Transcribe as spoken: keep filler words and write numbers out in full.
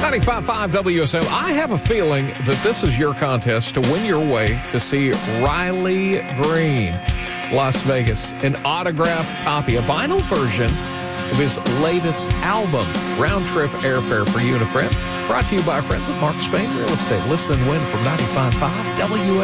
ninety-five point five W S M. I have a feeling that this is your contest to win your way to see Riley Green, Las Vegas. An autographed copy, a vinyl version of his latest album, Round Trip Airfare for You and a Friend. Brought to you by our friends at Mark Spain Real Estate. Listen and win from ninety-five point five W S M.